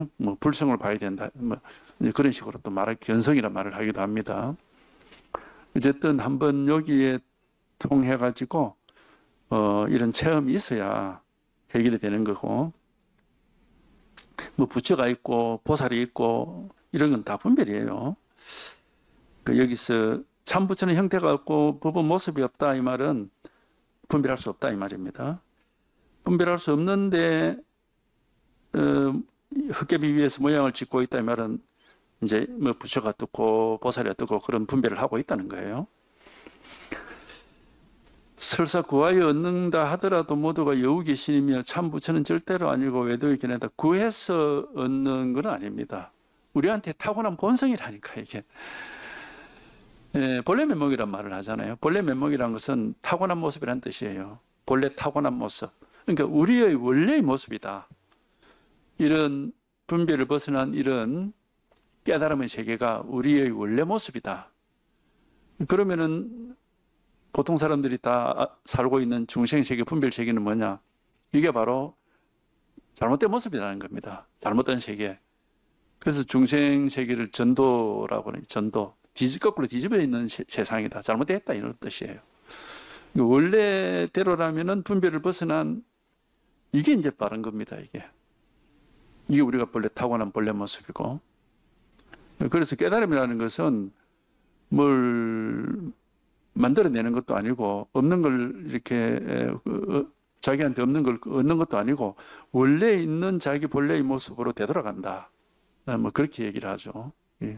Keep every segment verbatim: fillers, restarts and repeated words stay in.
뭐 불성을 봐야 된다. 뭐 그런 식으로 또 말할 견성이란 말을 하기도 합니다. 어쨌든 한번 여기에 통해 가지고 어, 이런 체험이 있어야 해결이 되는 거고, 뭐 부처가 있고 보살이 있고 이런 건 다 분별이에요. 그 여기서 참부처는 형태가 없고 법은 모습이 없다 이 말은 분별할 수 없다 이 말입니다. 분별할 수 없는데 어, 흙개비 위에서 모양을 짓고 있다 이 말은 이제 뭐 부처가 떴고 보살이 떴고 그런 분별을 하고 있다는 거예요. 설사 구하여 얻는다 하더라도 모두가 여우귀신이며 참부처는 절대로 아니고 외도의 견해다. 구해서 얻는 건 아닙니다. 우리한테 타고난 본성이라니까 이게. 예, 본래 면목이란 말을 하잖아요. 본래 면목이란 것은 타고난 모습이란 뜻이에요. 본래 타고난 모습. 그러니까 우리의 원래의 모습이다. 이런 분별을 벗어난 이런 깨달음의 세계가 우리의 원래 모습이다. 그러면은 보통 사람들이 다 살고 있는 중생세계, 분별세계는 뭐냐? 이게 바로 잘못된 모습이라는 겁니다. 잘못된 세계. 그래서 중생세계를 전도라고 하는 전도. 뒤집, 거꾸로 뒤집어 있는 세, 세상이다. 잘못됐다. 이런 뜻이에요. 원래대로라면은 분별을 벗어난 이게 이제 바른 겁니다. 이게. 이게 우리가 본래 타고난 본래 모습이고. 그래서 깨달음이라는 것은 뭘 만들어내는 것도 아니고 없는 걸 이렇게 자기한테 없는 걸 얻는 것도 아니고 원래 있는 자기 본래의 모습으로 되돌아간다. 뭐 그렇게 얘기를 하죠. 예.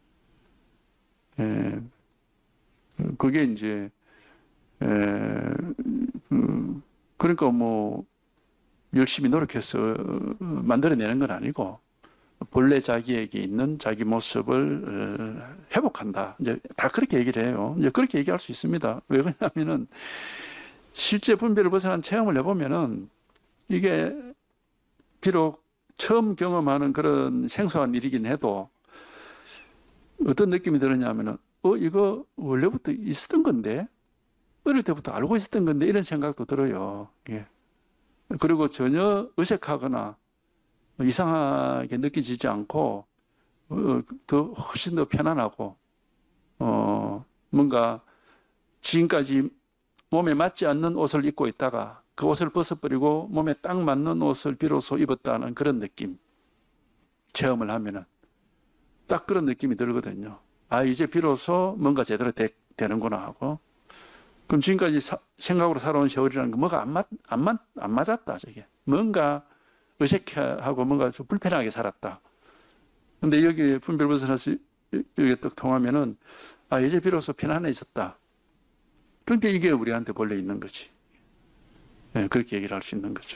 예. 그게 이제 에, 그, 그러니까 뭐 열심히 노력해서 만들어내는 건 아니고 본래 자기에게 있는 자기 모습을 회복한다. 이제 다 그렇게 얘기를 해요. 이제 그렇게 얘기할 수 있습니다. 왜 그러냐면은 실제 분별을 벗어난 체험을 해보면은 이게 비록 처음 경험하는 그런 생소한 일이긴 해도 어떤 느낌이 들었냐면은 어 이거 원래부터 있었던 건데 어릴 때부터 알고 있었던 건데 이런 생각도 들어요. 예. 그리고 전혀 어색하거나 이상하게 느껴지지 않고 어, 더 훨씬 더 편안하고 어, 뭔가 지금까지 몸에 맞지 않는 옷을 입고 있다가 그 옷을 벗어버리고 몸에 딱 맞는 옷을 비로소 입었다는 그런 느낌. 체험을 하면은 딱 그런 느낌이 들거든요. 아 이제 비로소 뭔가 제대로 되, 되는구나 하고. 그럼 지금까지 사, 생각으로 살아온 세월이라는 거 뭐가 안, 맞, 안, 맞, 안 맞았다 저게. 뭔가 어색하고 뭔가 좀 불편하게 살았다. 근데 여기 분별 벗어나서 여기 딱 통하면은 아 이제 비로소 편안해졌다. 그러니까 이게 우리한테 본래 있는 거지. 네, 그렇게 얘기를 할 수 있는 거죠.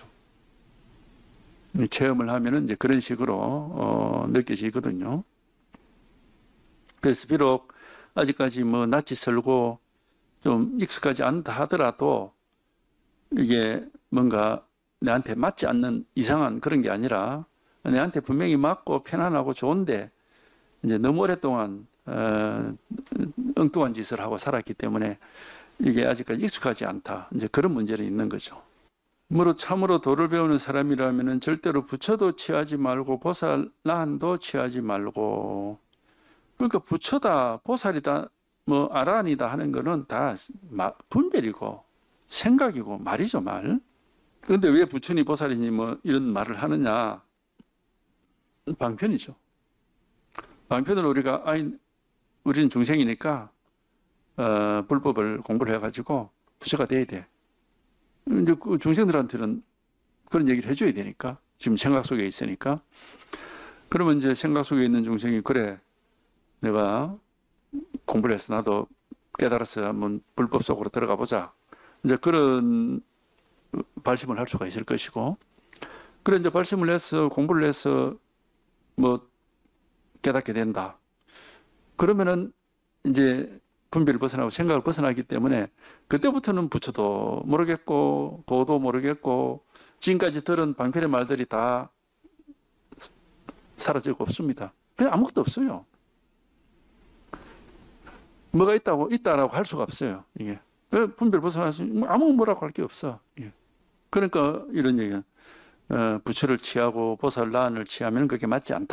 체험을 하면은 이제 그런 식으로 어, 느껴지거든요. 그래서 비록 아직까지 뭐 낯이 설고 좀 익숙하지 않다 하더라도 이게 뭔가 내한테 맞지 않는 이상한 그런 게 아니라 내한테 분명히 맞고 편안하고 좋은데 이제 너무 오랫동안 어, 엉뚱한 짓을 하고 살았기 때문에 이게 아직까지 익숙하지 않다. 이제 그런 문제는 있는 거죠. 무릇 참으로 도를 배우는 사람이라면 절대로 부처도 취하지 말고 보살 나한도 취하지 말고. 그러니까 부처다 보살이다 뭐 아라한이다 하는 거는 다 분별이고 생각이고 말이죠 말. 그런데 왜 부처니 보살이니 뭐 이런 말을 하느냐. 방편이죠. 방편으로 우리가 아이 우리는 중생이니까 어, 불법을 공부를 해가지고 부처가 돼야 돼. 이제 그 중생들한테는 그런 얘기를 해줘야 되니까 지금 생각 속에 있으니까. 그러면 이제 생각 속에 있는 중생이 그래 내가 공부를 해서 나도 깨달아서 한번 불법 속으로 들어가 보자. 이제 그런 발심을 할 수가 있을 것이고. 그래 이제 발심을 해서 공부를 해서 뭐 깨닫게 된다. 그러면은 이제 분별을 벗어나고 생각을 벗어나기 때문에 그때부터는 부처도 모르겠고 도도 모르겠고 지금까지 들은 방편의 말들이 다 사라지고 없습니다. 그냥 아무것도 없어요. 뭐가 있다고 있다라고 할 수가 없어요. 이게 분별 벗어나서 아무 뭐라고 할 게 없어. 그러니까 이런 얘기는 어, 부처를 취하고 보살 나한을 취하면 그게 맞지 않다.